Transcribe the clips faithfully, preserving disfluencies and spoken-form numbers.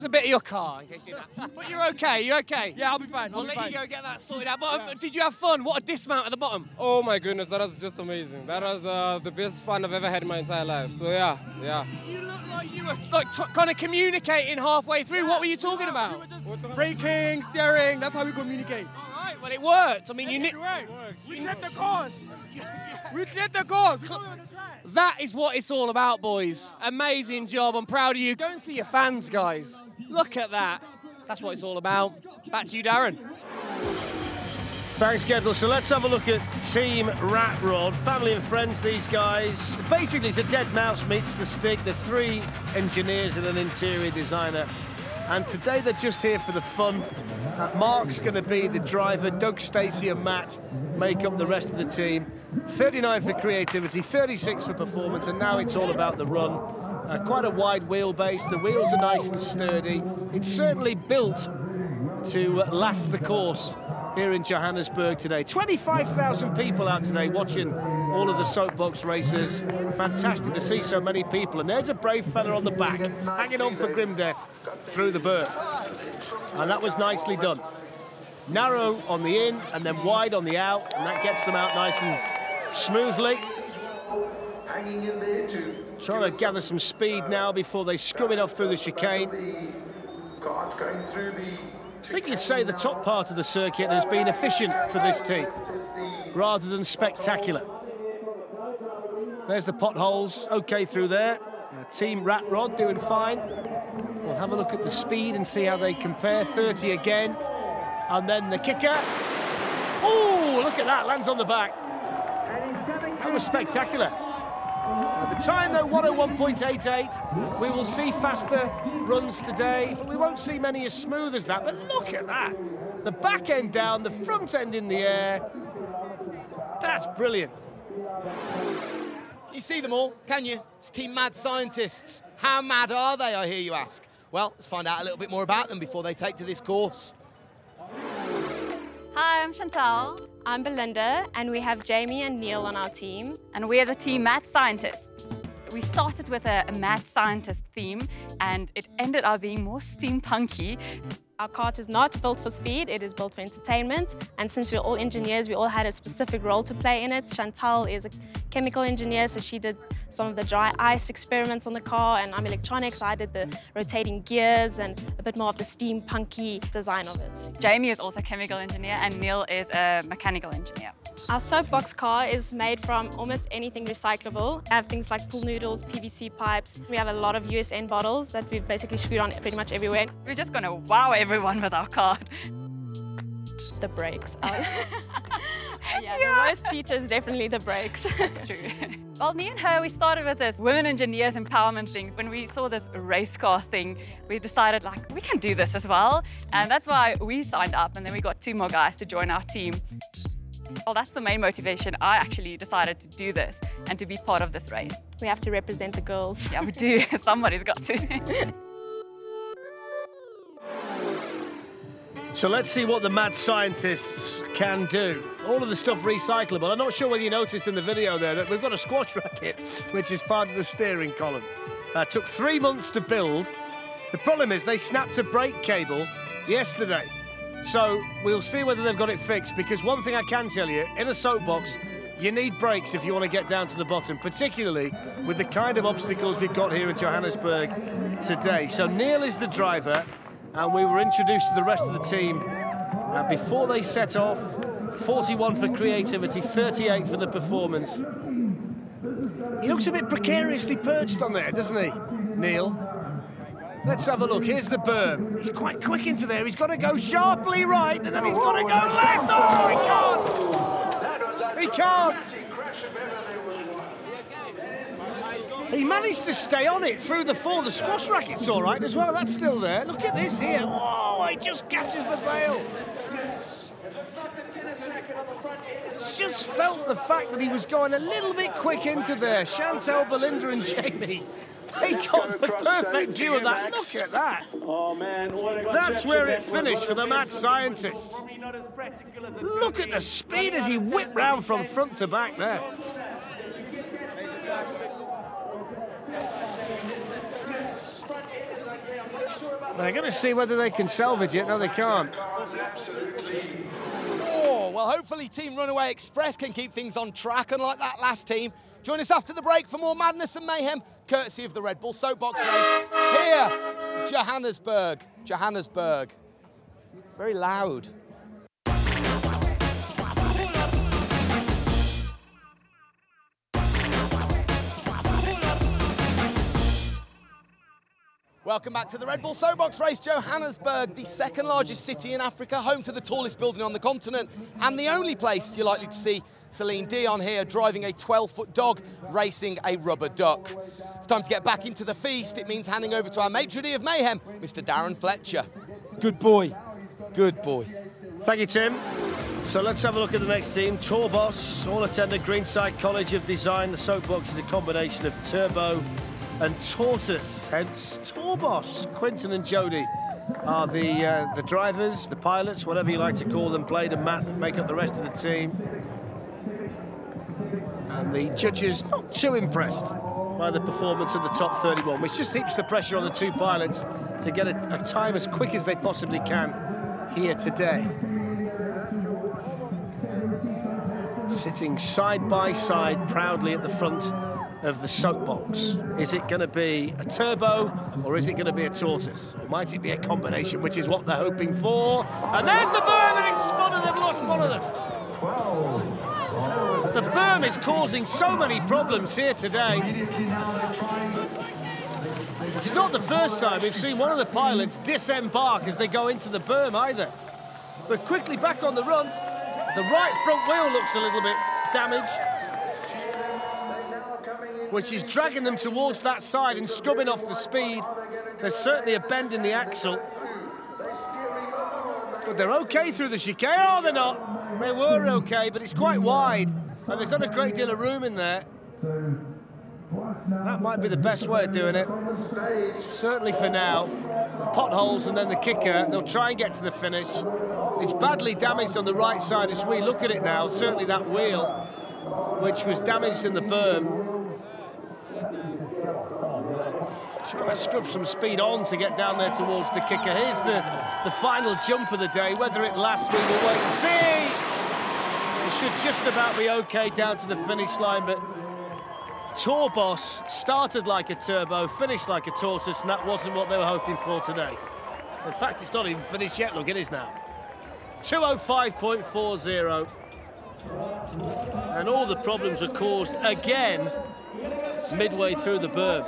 a bit of your car in case you do that. But you're okay, you're okay? Yeah, I'll be fine. I'll We'll be let fine. you go get that sorted out. But um, did you have fun? What a dismount at the bottom. Oh my goodness, that was just amazing. That was uh, the best fun I've ever had in my entire life. So yeah, yeah. You look like you were like t kind of communicating halfway through. What were you talking about? We were just braking, steering. That's how we communicate. All right, well it worked. I mean, you It knew. worked. We did the course. We did the course. That is what it's all about, boys. Amazing job. I'm proud of you. Going for your fans, guys. Look at that. That's what it's all about. Back to you, Darren. Thanks, Kendall. So let's have a look at Team Rat Rod. Family and friends, these guys. Basically, it's a dead mouse meets the stick. The three engineers and an interior designer. And today they're just here for the fun. Uh, Mark's going to be the driver. Doug, Stacey and Matt make up the rest of the team. thirty-nine for creativity, thirty-six for performance, and now it's all about the run. Uh, quite a wide wheelbase. The wheels are nice and sturdy. It's certainly built to uh, last the course here in Johannesburg today. twenty-five thousand people out today watching all of the soapbox races. Fantastic to see so many people. And there's a brave fella on the back, hanging on for grim death through the berm. And that was nicely done. Narrow on the in and then wide on the out, and that gets them out nice and smoothly. Trying to gather some speed now before they scrum it off through the chicane. I think you'd say the top part of the circuit has been efficient for this team, rather than spectacular. There's the potholes, okay through there. Uh, team Rat Rod doing fine. We'll have a look at the speed and see how they compare. thirty again, and then the kicker. Oh, look at that, lands on the back. That was spectacular. At the time, though, one oh one point eight eight. We will see faster runs today, but we won't see many as smooth as that. But look at that. The back end down, the front end in the air. That's brilliant. You see them all, can you? It's Team Mad Scientists. How mad are they, I hear you ask? Well, let's find out a little bit more about them before they take to this course. Hi, I'm Chantal. I'm Belinda, and we have Jamie and Neil on our team. And we're the Team Mad Scientists. We started with a, a mad scientist theme, and it ended up being more steampunky. Our kart is not built for speed, it is built for entertainment. And since we're all engineers, we all had a specific role to play in it. Chantal is a chemical engineer, so she did some of the dry ice experiments on the car, and I'm electronics, so I did the rotating gears and a bit more of the steampunky design of it. Jamie is also a chemical engineer, and Neil is a mechanical engineer. Our soapbox car is made from almost anything recyclable. We have things like pool noodles, P V C pipes. We have a lot of U S N bottles that we've basically screwed on pretty much everywhere. We're just going to wow everyone with our car. The brakes. yeah, Yeah. the worst feature is definitely the brakes. That's true. Well, me and her, we started with this women engineers empowerment thing. When we saw this race car thing, we decided, like, we can do this as well. And that's why we signed up, and then we got two more guys to join our team. Well, that's the main motivation. I actually decided to do this and to be part of this race. We have to represent the girls. Yeah, we do. Somebody's got to. So let's see what the mad scientists can do. All of the stuff recyclable. I'm not sure whether you noticed in the video there that we've got a squash racket, which is part of the steering column. Uh, took three months to build. The problem is they snapped a brake cable yesterday. So we'll see whether they've got it fixed, because one thing I can tell you, in a soapbox, you need brakes if you want to get down to the bottom, particularly with the kind of obstacles we've got here in Johannesburg today. So Neil is the driver, and we were introduced to the rest of the team uh, before they set off. forty-one for creativity, thirty-eight for the performance. He looks a bit precariously perched on there, doesn't he, Neil? Let's have a look. Here's the berm. He's quite quick into there. He's got to go sharply right, and then he's got to go left. Oh, he can't. He can't. He managed to stay on it through the fall. The squash racket's all right as well. That's still there. Look at this here. Oh, he just catches the bail. Just felt the fact that he was going a little bit quick into there. Chantal, Belinda and Jamie, they got the perfect view of that. Look at that. Oh, man. That's where it finished for the mad scientists. Look at the speed as he whipped round from front to back there. I'm not sure about They're going to see whether they can salvage it. No, they can't. Oh, well, hopefully Team Runaway Express can keep things on track, unlike that last team. Join us after the break for more madness and mayhem, courtesy of the Red Bull Soapbox race here, Johannesburg. Johannesburg. It's very loud. Welcome back to the Red Bull Soapbox race, Johannesburg, the second largest city in Africa, home to the tallest building on the continent, and the only place you're likely to see Celine Dion here driving a twelve-foot dog, racing a rubber duck. It's time to get back into the feast. It means handing over to our maitre d' of mayhem, Mister Darren Fletcher. Good boy, good boy. Thank you, Tim. So let's have a look at the next team. Torbos, all attended Greenside College of Design. The Soapbox is a combination of turbo and tortoise, hence Torbos. Quinton and Jody are the uh, the drivers, the pilots, whatever you like to call them. Blade and Matt make up the rest of the team. And the judges not too impressed by the performance of the top thirty-one, which just heaps the pressure on the two pilots to get a, a time as quick as they possibly can here today. Sitting side by side proudly at the front of the Soapbox. Is it going to be a turbo or is it going to be a tortoise? Or might it be a combination, which is what they're hoping for? And there's the berm, and it's spotted, they've lost one of them. The berm is causing so many problems here today. It's not the first time we've seen one of the pilots disembark as they go into the berm either. But quickly back on the run. The right front wheel looks a little bit damaged, which is dragging them towards that side and scrubbing off the speed. There's certainly a bend in the axle. But they're okay through the chicane. Oh, they're not. They were okay, but it's quite wide, and there's not a great deal of room in there. That might be the best way of doing it. Certainly for now. The potholes and then the kicker, they'll try and get to the finish. It's badly damaged on the right side as we look at it now. Certainly that wheel, which was damaged in the berm. Trying to scrub some speed on to get down there towards the kicker. Here's the, the final jump of the day. Whether it lasts, we will wait and see. It should just about be okay down to the finish line, but Torbos started like a turbo, finished like a tortoise, and that wasn't what they were hoping for today. In fact, it's not even finished yet. Look, it is now. two oh five point four oh. And all the problems were caused again midway through the berm.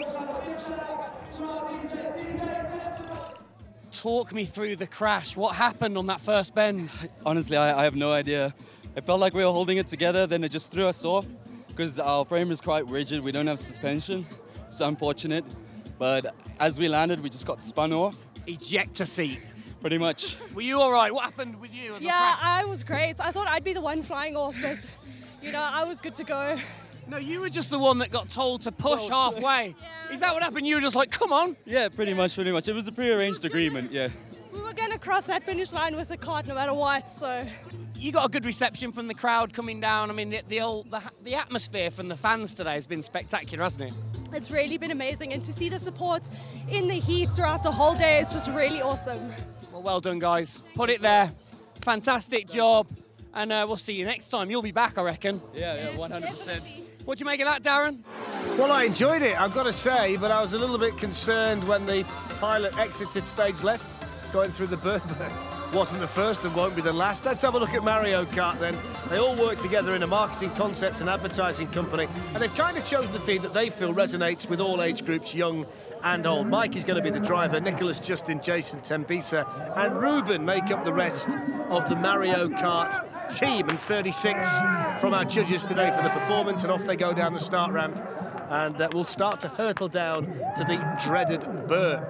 Talk me through the crash. What happened on that first bend? Honestly, I, I have no idea. It felt like we were holding it together, then it just threw us off because our frame is quite rigid. We don't have suspension. It's unfortunate. But as we landed, we just got spun off. Ejector seat. Pretty much. Were you all right? What happened with you? Yeah, I was great. I thought I'd be the one flying off, but, you know, I was good to go. No, you were just the one that got told to push well, halfway. Yeah. Is that what happened? You were just like, come on? Yeah, pretty yeah. much, pretty much. It was a pre-arranged agreement, yeah. We were going to cross that finish line with the cart no matter what, so... You got a good reception from the crowd coming down. I mean, the, the, old, the, the atmosphere from the fans today has been spectacular, hasn't it? It's really been amazing, and to see the support in the heat throughout the whole day is just really awesome. Well, well done, guys. Put it there. Fantastic job. And uh, we'll see you next time. You'll be back, I reckon. Yeah, yeah, one hundred percent. What do you make of that, Darren? Well, I enjoyed it, I've got to say, but I was a little bit concerned when the pilot exited stage left, going through the berm. Wasn't the first and won't be the last. Let's have a look at Mario Kart then. They all work together in a marketing concept and advertising company, and they've kind of chosen a theme that they feel resonates with all age groups, young and old. Mike is going to be the driver, Nicholas, Justin, Jason, Tembisa and Ruben make up the rest of the Mario Kart team, and thirty-six from our judges today for the performance, and off they go down the start ramp, and uh, we'll start to hurtle down to the dreaded berm.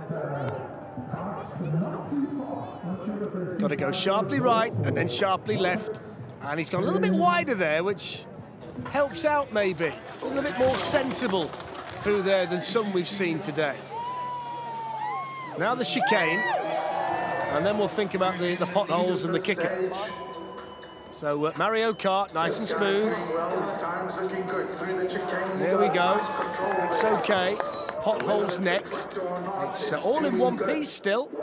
Got to go sharply right and then sharply left, and he's gone a little bit wider there, which helps out maybe. A little bit more sensible through there than some we've seen today. Now the chicane, and then we'll think about the, the potholes and the kicker. So uh, Mario Kart, nice and smooth. There we go. It's okay. potholes next. It's uh, all in one piece still.